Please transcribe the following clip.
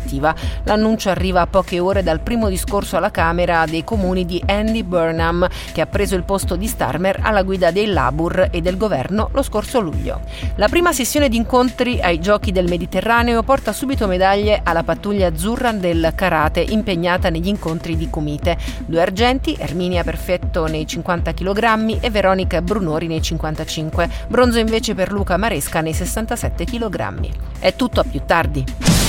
attiva. L'annuncio arriva a poche ore dal primo discorso alla Camera dei Comuni di Andy Burnham, che ha preso il posto di Starmer alla guida dei Labour e del governo lo scorso luglio. La prima sessione di incontri ai Giochi del Mediterraneo porta subito medaglie alla pattuglia azzurra del karate impegnata negli incontri di Kumite. 2 argenti, Erminia Perfetto nei 50 kg e Veronica Brunori nei 55. Bronzo invece per Luca Maresca nei 67 kg. È tutto, a più tardi.